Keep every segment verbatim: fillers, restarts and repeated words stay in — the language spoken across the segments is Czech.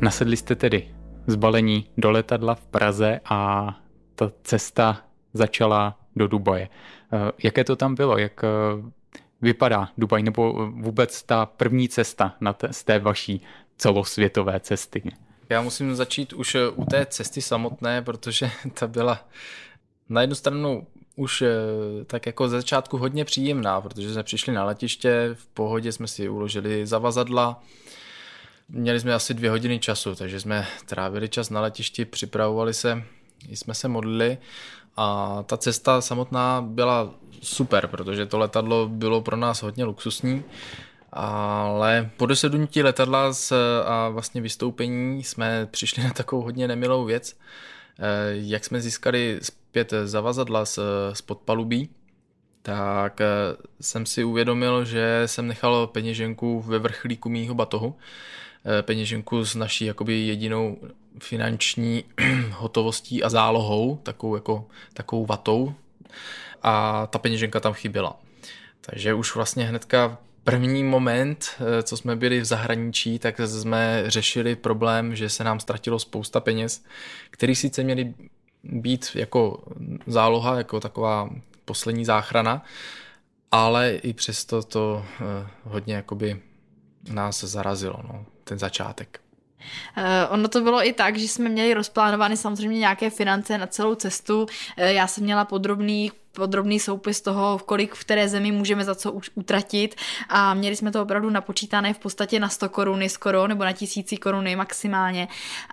Nasedli jste tedy zbalení do letadla v Praze a ta cesta začala do Dubaje. Jaké to tam bylo? Jak vypadá Dubaj nebo vůbec ta první cesta na té, z té vaší celosvětové cesty? Já musím začít už u té cesty samotné, protože ta byla na jednu stranu už tak jako ze začátku hodně příjemná, protože jsme přišli na letiště, v pohodě jsme si uložili zavazadla, měli jsme asi dvě hodiny času, takže jsme trávili čas na letišti, připravovali se, jsme se modlili a ta cesta samotná byla super, protože to letadlo bylo pro nás hodně luxusní, ale po dosednutí letadla a vlastně vystoupení jsme přišli na takovou hodně nemilou věc, jak jsme získali zpět zavazadla z podpalubí, tak jsem si uvědomil, že jsem nechal peněženku ve vrchlíku mýho batohu, peněženku s naší jakoby jedinou finanční hotovostí a zálohou, takovou, jako, takovou vatou, a ta peněženka tam chyběla. Takže už vlastně hnedka první moment, co jsme byli v zahraničí, tak jsme řešili problém, že se nám ztratilo spousta peněz, který sice měly být jako záloha, jako taková poslední záchrana, ale i přesto to hodně jakoby nás zarazilo, no, ten začátek. Uh, ono to bylo i tak, že jsme měli rozplánovány samozřejmě nějaké finance na celou cestu. Uh, já jsem měla podrobný podrobný soupis toho, kolik v které zemi můžeme za co utratit, a měli jsme to opravdu napočítané v podstatě na sto koruny skoro, nebo na tisíci koruny maximálně,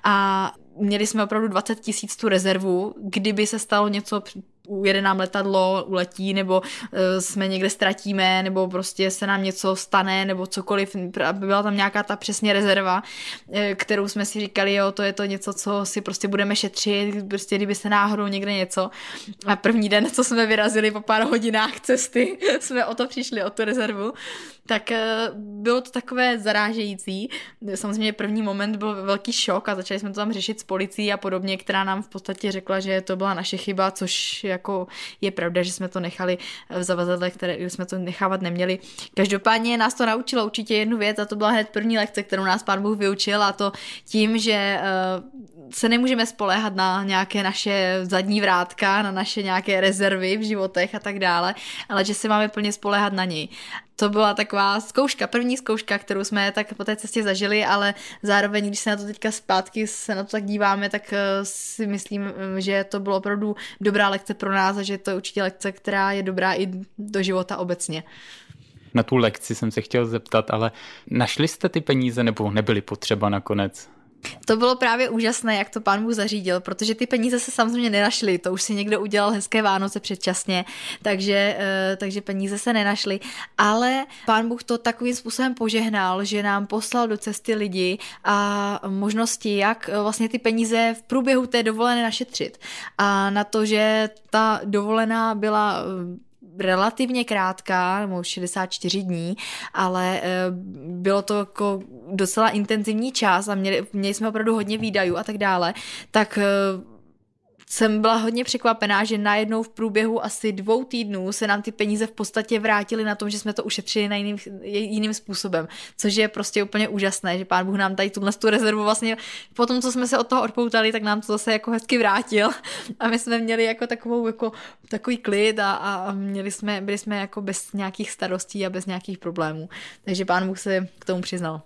a měli jsme opravdu dvacet tisíc tu rezervu, kdyby se stalo něco, ujede nám letadlo, uletí, nebo uh, jsme někde ztratíme, nebo prostě se nám něco stane, nebo cokoliv, byla tam nějaká ta přesně rezerva, uh, kterou jsme si říkali, jo, to je to něco, co si prostě budeme šetřit, prostě kdyby se náhodou někde něco. A první den, co jsme vyrazili po pár hodinách cesty, jsme o to přišli, o tu rezervu, tak uh, bylo to takové zarážející. Samozřejmě první moment byl velký šok a začali jsme to tam řešit s policií a podobně, která nám v podstatě řekla, že to byla naše chyba, což jako je pravda, že jsme to nechali v zavazadle, které jsme to nechávat neměli. Každopádně nás to naučilo určitě jednu věc, a to byla hned první lekce, kterou nás Pán Bůh vyučil, a to tím, že uh, se nemůžeme spoléhat na nějaké naše zadní vrátka, na naše nějaké rezervy v životech a tak dále, ale že se máme plně spoléhat na něj. To byla taková zkouška, první zkouška, kterou jsme tak po té cestě zažili, ale zároveň, když se na to teďka zpátky se na to tak díváme, tak si myslím, že to bylo opravdu dobrá lekce pro nás a že to je určitě lekce, která je dobrá i do života obecně. Na tu lekci jsem se chtěl zeptat, ale našli jste ty peníze nebo nebyly potřeba nakonec? To bylo právě úžasné, jak to Pán Bůh zařídil, protože ty peníze se samozřejmě nenašly, to už si někdo udělal hezké Vánoce předčasně, takže, takže peníze se nenašly, ale Pán Bůh to takovým způsobem požehnal, že nám poslal do cesty lidi a možnosti, jak vlastně ty peníze v průběhu té dovolené našetřit. A na to, že ta dovolená byla relativně krátká, nebo šedesát čtyři dní, ale bylo to jako docela intenzivní čas a měli, měli jsme opravdu hodně výdajů a tak dále, tak jsem byla hodně překvapená, že najednou v průběhu asi dvou týdnů se nám ty peníze v podstatě vrátily na tom, že jsme to ušetřili na jiným, jiným způsobem, což je prostě úplně úžasné, že Pán Bůh nám tady tuhle tu rezervu vlastně po tom, co jsme se od toho odpoutali, tak nám to zase jako hezky vrátil a my jsme měli jako takovou jako takový klid a, a měli jsme, byli jsme jako bez nějakých starostí a bez nějakých problémů, takže Pán Bůh se k tomu přiznal.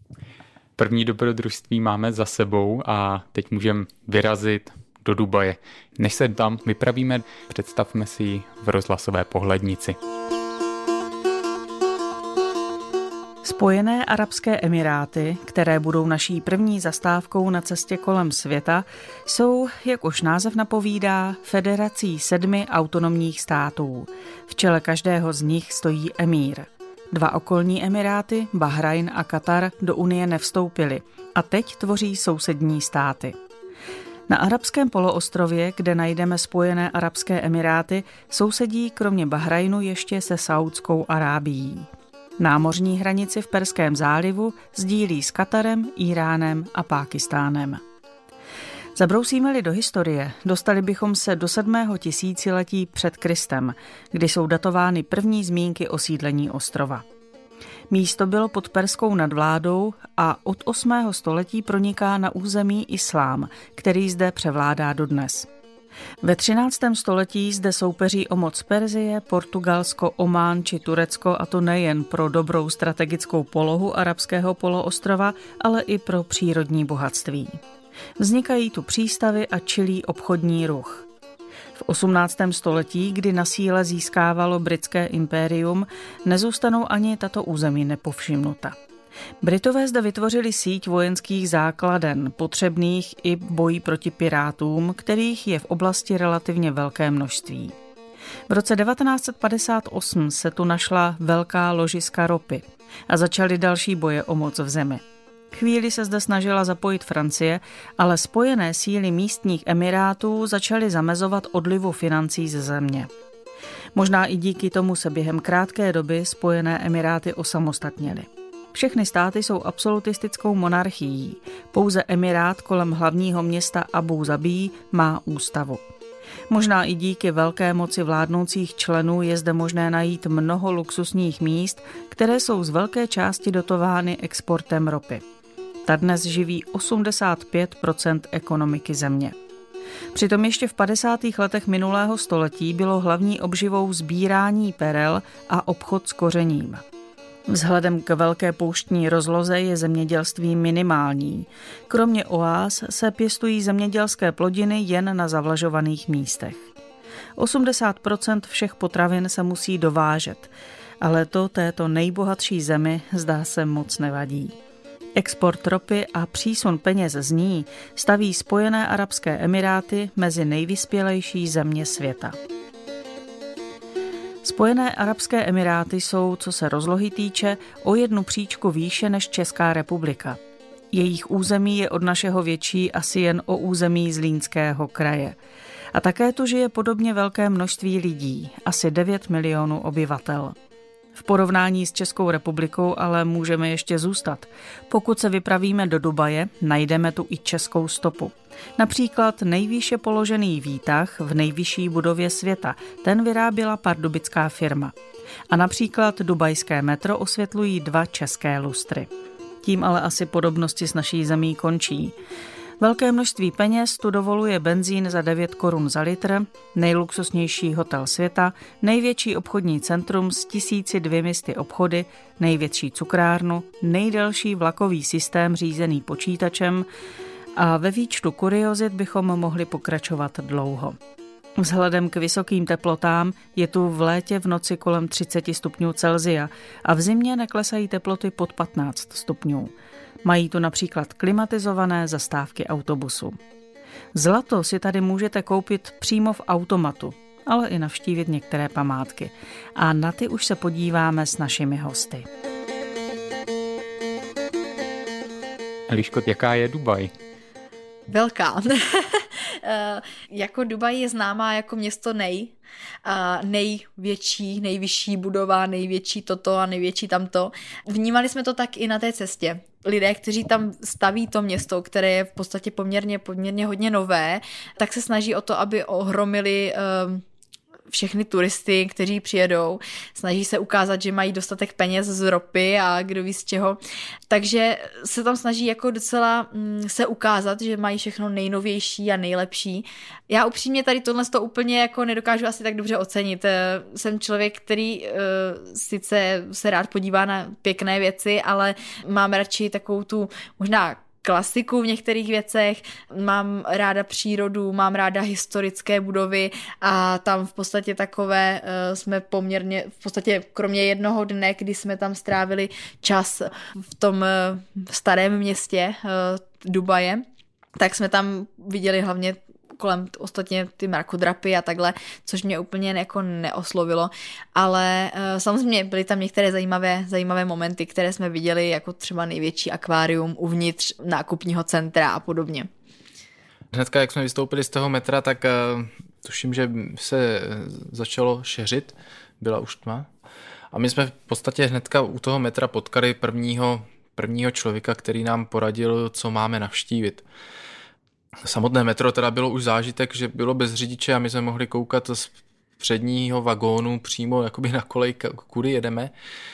První dobrodružství máme za sebou a teď můžeme vyrazit do Dubaje. Než se tam vypravíme, představme si ji v rozhlasové pohlednici. Spojené arabské emiráty, které budou naší první zastávkou na cestě kolem světa, jsou, jak už název napovídá, federací sedmi autonomních států. V čele každého z nich stojí emír. Dva okolní emiráty, Bahrajn a Katar, do Unie nevstoupily a teď tvoří sousední státy. Na arabském poloostrově, kde najdeme Spojené arabské emiráty, sousedí kromě Bahrajnu ještě se Saudskou Arábií. Námořní hranici v Perském zálivu sdílí s Katarem, Íránem a Pákistánem. Zabrousíme-li do historie, dostali bychom se do sedmého tisíciletí před Kristem, kdy jsou datovány první zmínky o sídlení ostrova. Místo bylo pod perskou nadvládou a od osmého století proniká na území islám, který zde převládá dodnes. Ve třináctém století zde soupeří o moc Persie, Portugalsko, Omán či Turecko, a to nejen pro dobrou strategickou polohu arabského poloostrova, ale i pro přírodní bohatství. Vznikají tu přístavy a čilý obchodní ruch. V osmnáctém století, kdy na síle získávalo britské impérium, nezůstanou ani tato území nepovšimnuta. Britové zde vytvořili síť vojenských základen, potřebných i v boji proti pirátům, kterých je v oblasti relativně velké množství. V roce devatenáct set padesát osm se tu našla velká ložiska ropy a začaly další boje o moc v zemi. Chvíli se zde snažila zapojit Francie, ale spojené síly místních emirátů začaly zamezovat odlivu financí ze země. Možná i díky tomu se během krátké doby Spojené emiráty osamostatnily. Všechny státy jsou absolutistickou monarchií. Pouze emirát kolem hlavního města Abu Zabí má ústavu. Možná i díky velké moci vládnoucích členů je zde možné najít mnoho luxusních míst, které jsou z velké části dotovány exportem ropy. Ta dnes živí osmdesát pět procent ekonomiky země. Přitom ještě v padesátých letech minulého století bylo hlavní obživou sbírání perel a obchod s kořením. Vzhledem k velké pouštní rozloze je zemědělství minimální. Kromě oáz se pěstují zemědělské plodiny jen na zavlažovaných místech. osmdesát procent všech potravin se musí dovážet, ale to této nejbohatší zemi zdá se moc nevadí. Export ropy a přísun peněz z ní staví Spojené arabské emiráty mezi nejvyspělejší země světa. Spojené arabské emiráty jsou, co se rozlohy týče, o jednu příčku výše než Česká republika. Jejich území je od našeho větší asi jen o území Zlínského kraje. A také tu žije podobně velké množství lidí, asi devět milionů obyvatel. V porovnání s Českou republikou ale můžeme ještě zůstat. Pokud se vypravíme do Dubaje, najdeme tu i českou stopu. Například nejvýše položený výtah v nejvyšší budově světa, ten vyráběla pardubická firma. A například dubajské metro osvětlují dva české lustry. Tím ale asi podobnosti s naší zemí končí. Velké množství peněz tu dovoluje benzín za devět korun za litr, nejluxusnější hotel světa, největší obchodní centrum s tisíci dvěmi sty obchody, největší cukrárnu, nejdelší vlakový systém řízený počítačem a ve výčtu kuriozit bychom mohli pokračovat dlouho. Vzhledem k vysokým teplotám je tu v létě v noci kolem třicet stupňů Celsia a v zimě neklesají teploty pod patnáct stupňů. Mají tu například klimatizované zastávky autobusu. Zlato si tady můžete koupit přímo v automatu, ale i navštívit některé památky. A na ty už se podíváme s našimi hosty. Eliško, jaká je Dubaj? Velká. Jako Dubaj je známá jako město nej. A největší, nejvyšší budova, největší toto a největší tamto. Vnímali jsme to tak i na té cestě. Lidé, kteří tam staví to město, které je v podstatě poměrně, poměrně hodně nové, tak se snaží o to, aby ohromili um, všechny turisty, kteří přijedou. Snaží se ukázat, že mají dostatek peněz z ropy a kdo ví z čeho. Takže se tam snaží jako docela mm, se ukázat, že mají všechno nejnovější a nejlepší. Já upřímně tady tohle to úplně jako nedokážu asi tak dobře ocenit. Jsem člověk, který uh, sice se rád podívá na pěkné věci, ale mám radši takovou tu možná klasiku v některých věcech, mám ráda přírodu, mám ráda historické budovy a tam v podstatě takové uh, jsme poměrně, v podstatě kromě jednoho dne, kdy jsme tam strávili čas v tom uh, starém městě uh, Dubaje, tak jsme tam viděli hlavně kolem ostatně ty mrakodrapy a takhle, což mě úplně jako neoslovilo, ale uh, samozřejmě byly tam některé zajímavé, zajímavé momenty, které jsme viděli, jako třeba největší akvárium uvnitř nákupního centra a podobně. Hnedka, jak jsme vystoupili z toho metra, tak uh, tuším, že se začalo šeřit, byla už tma. A my jsme v podstatě hnedka u toho metra potkali prvního, prvního člověka, který nám poradil, co máme navštívit. Samotné metro teda bylo už zážitek, že bylo bez řidiče a my jsme mohli koukat z předního vagónu přímo jakoby na kolej, kudy jedeme.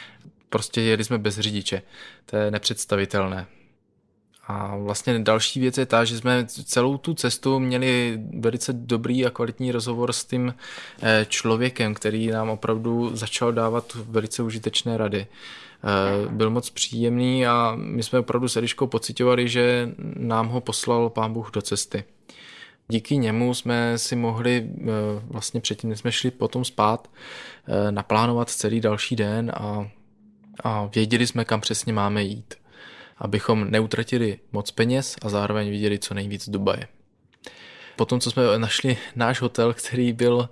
prostě jeli jsme bez řidiče. To je nepředstavitelné. A vlastně další věc je ta, že jsme celou tu cestu měli velice dobrý a kvalitní rozhovor s tím člověkem, který nám opravdu začal dávat velice užitečné rady. Byl moc příjemný a my jsme opravdu s Eliškou pociťovali, že nám ho poslal Pán Bůh do cesty. Díky němu jsme si mohli, vlastně předtím, než jsme šli potom spát, naplánovat celý další den a, a věděli jsme, kam přesně máme jít, abychom neutratili moc peněz a zároveň viděli co nejvíc Dubaje. Potom, co jsme našli náš hotel, který byl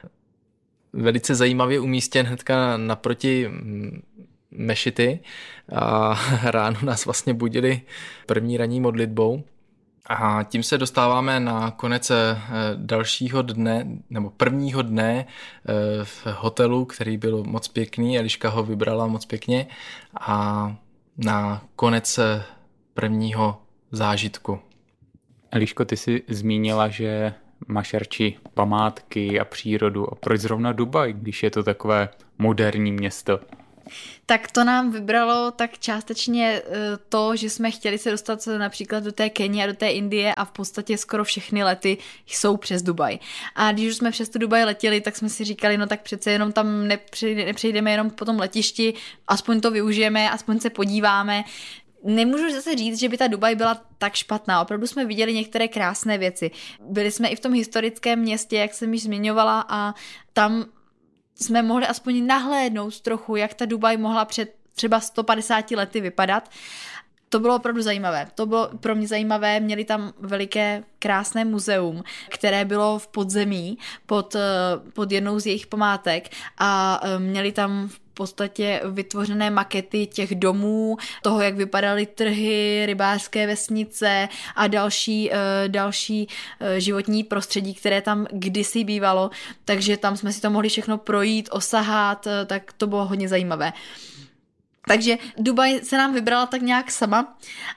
velice zajímavě umístěn hnedka naproti mešity a ráno nás vlastně budili první ranní modlitbou. A tím se dostáváme na konec dalšího dne, nebo prvního dne v hotelu, který byl moc pěkný, Eliška ho vybrala moc pěkně a na konec prvního zážitku. Eliško, ty jsi zmínila, že máš radši památky a přírodu. A proč zrovna Dubaj, když je to takové moderní město? Tak to nám vybralo tak částečně to, že jsme chtěli se dostat například do té Kenie a do té Indie a v podstatě skoro všechny lety jsou přes Dubaj. A když už jsme přes tu Dubaj letěli, tak jsme si říkali, no tak přece jenom tam nepřejdeme jenom po tom letišti, aspoň to využijeme, aspoň se podíváme. Nemůžu zase říct, že by ta Dubaj byla tak špatná. Opravdu jsme viděli některé krásné věci. Byli jsme i v tom historickém městě, jak jsem již zmiňovala, a tam jsme mohli aspoň nahlédnout trochu, jak ta Dubaj mohla před třeba sto padesáti lety vypadat. To bylo opravdu zajímavé. To bylo pro mě zajímavé. Měli tam veliké krásné muzeum, které bylo v podzemí pod, pod jednou z jejich památek a měli tam v podstatě vytvořené makety těch domů, toho, jak vypadaly trhy, rybářské vesnice a další, další životní prostředí, které tam kdysi bývalo. Takže tam jsme si to mohli všechno projít, osahat, tak to bylo hodně zajímavé. Takže Dubaj se nám vybrala tak nějak sama,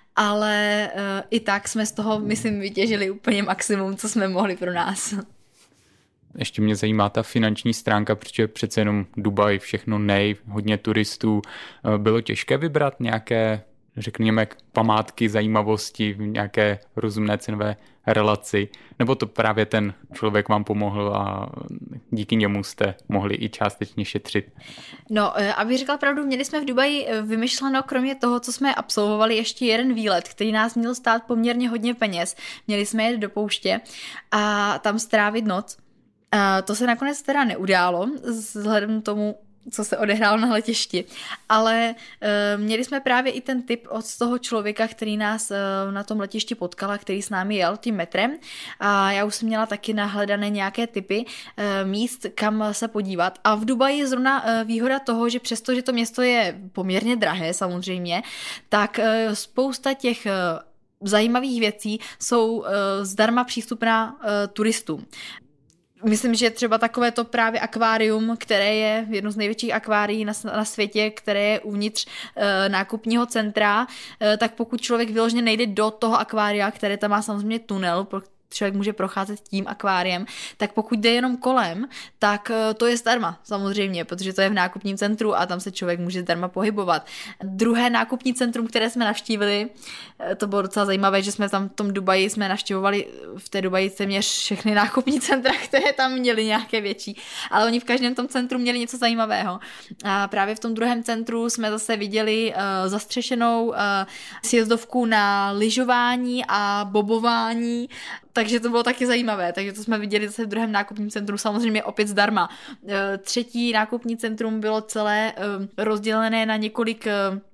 ale uh, i tak jsme z toho, myslím, vytěžili úplně maximum, co jsme mohli pro nás. Ještě mě zajímá ta finanční stránka, protože přece jenom Dubaj, všechno nej, hodně turistů. Bylo těžké vybrat nějaké, řekněme, památky, zajímavosti v nějaké rozumné cenové relaci? Nebo to právě ten člověk vám pomohl a díky němu jste mohli i částečně šetřit? No, abych řekla pravdu, měli jsme v Dubaji vymyšleno, kromě toho, co jsme absolvovali, ještě jeden výlet, který nás měl stát poměrně hodně peněz. Měli jsme jet do pouště a tam strávit noc. A to se nakonec teda neudálo, vzhledem k tomu, co se odehrálo na letišti, ale e, měli jsme právě i ten tip od toho člověka, který nás e, na tom letišti potkal, který s námi jel tím metrem, a já už jsem měla taky nahledané nějaké tipy e, míst, kam se podívat, a v Dubaji je zrovna e, výhoda toho, že přesto, že to město je poměrně drahé samozřejmě, tak e, spousta těch e, zajímavých věcí jsou e, zdarma přístupná e, turistům. Myslím, že třeba takové to právě akvárium, které je jedno z největších akvárií na, na světě, které je uvnitř e, nákupního centra, e, tak pokud člověk vyloženě nejde do toho akvária, které tam má samozřejmě tunel, člověk může procházet tím akváriem, tak pokud jde jenom kolem, tak to je zdarma, samozřejmě, protože to je v nákupním centru a tam se člověk může zdarma pohybovat. Druhé nákupní centrum, které jsme navštívili, to bylo docela zajímavé, že jsme tam v tom Dubaji jsme navštěvovali v té Dubaji téměř všechny nákupní centra, které tam měly nějaké větší, ale oni v každém tom centru měli něco zajímavého. A právě v tom druhém centru jsme zase viděli uh, zastřešenou uh, sjezdovku na lyžování a bobování, takže to bylo taky zajímavé, takže to jsme viděli zase v druhém nákupním centru, samozřejmě opět zdarma. Třetí nákupní centrum bylo celé rozdělené na několik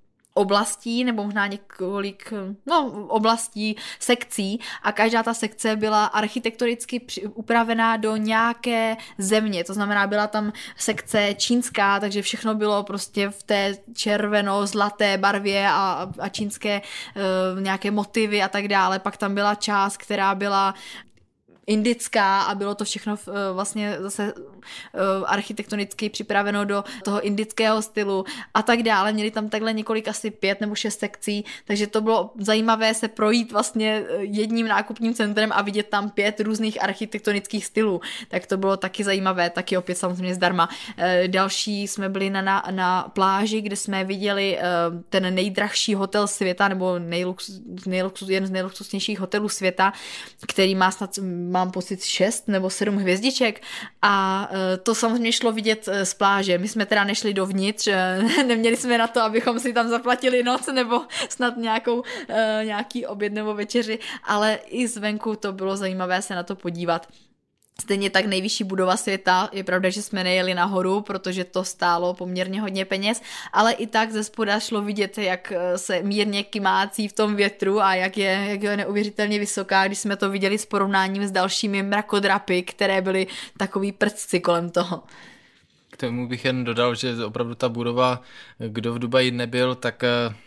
oblastí, nebo možná několik no, oblastí, sekcí, a každá ta sekce byla architektonicky upravená do nějaké země, to znamená, byla tam sekce čínská, takže všechno bylo prostě v té červeno-zlaté barvě a, a čínské uh, nějaké motivy a tak dále. Pak tam byla část, která byla indická a bylo to všechno vlastně zase architektonicky připraveno do toho indického stylu a tak dále. Měli tam takhle několik, asi pět nebo šest sekcí, takže to bylo zajímavé se projít vlastně jedním nákupním centrem a vidět tam pět různých architektonických stylů. Tak to bylo taky zajímavé, taky opět samozřejmě zdarma. Další jsme byli na, na, na pláži, kde jsme viděli ten nejdražší hotel světa, nebo nejlux, nejluxus, jeden z nejluxusnějších hotelů světa, který má snad, mám pocit, šest nebo sedm hvězdiček a to samozřejmě šlo vidět z pláže. My jsme teda nešli dovnitř, neměli jsme na to, abychom si tam zaplatili noc nebo snad nějakou, nějaký oběd nebo večeři, ale i zvenku to bylo zajímavé se na to podívat. Stejně tak nejvyšší budova světa, je pravda, že jsme nejeli nahoru, protože to stálo poměrně hodně peněz, ale i tak ze spoda šlo vidět, jak se mírně kymácí v tom větru a jak je, jak je neuvěřitelně vysoká, když jsme to viděli s porovnáním s dalšími mrakodrapy, které byly takový prcci kolem toho. K tomu bych jen dodal, že opravdu ta budova, kdo v Dubaji nebyl, tak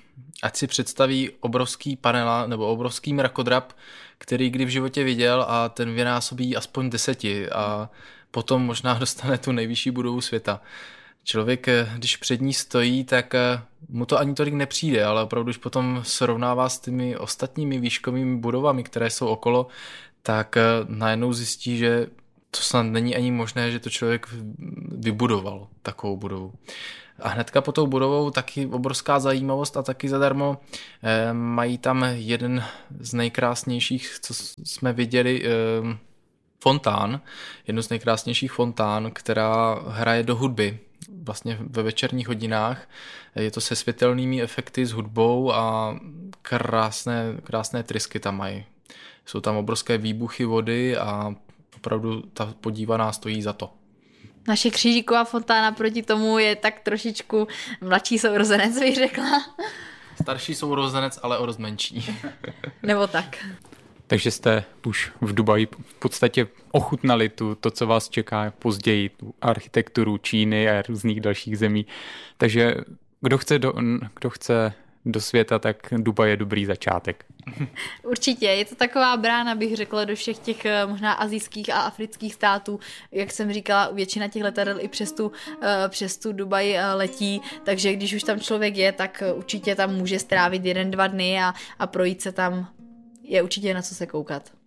ať si představí obrovský panel nebo obrovský mrakodrap, který kdy v životě viděl a ten vynásobí aspoň deseti a potom možná dostane tu nejvyšší budovu světa. Člověk, když před ní stojí, tak mu to ani tolik nepřijde, ale opravdu, když potom srovnává s těmi ostatními výškovými budovami, které jsou okolo, tak najednou zjistí, že to snad není ani možné, že to člověk vybudoval, takovou budovu. A hnedka po tou budovou taky obrovská zajímavost a taky zadarmo eh, mají tam jeden z nejkrásnějších, co jsme viděli, eh, fontán, jednu z nejkrásnějších fontán, která hraje do hudby. Vlastně ve večerních hodinách je to se světelnými efekty s hudbou a krásné, krásné trysky tam mají. Jsou tam obrovské výbuchy vody a opravdu ta podívaná stojí za to. Naše křížíková fontána proti tomu je tak trošičku mladší sourozenec, bych řekla. Starší sourozenec, ale o dost menší. Nebo tak. Takže jste už v Dubaji v podstatě ochutnali tu, to, co vás čeká později, tu architekturu Číny a různých dalších zemí. Takže kdo chce do, kdo chce do světa, tak Dubaj je dobrý začátek. Určitě, je to taková brána, bych řekla, do všech těch možná asijských a afrických států. Jak jsem říkala, většina těch letadel i přes tu, přes tu Dubaj letí, takže když už tam člověk je, tak určitě tam může strávit jeden, dva dny a, a projít se tam. Je určitě na co se koukat.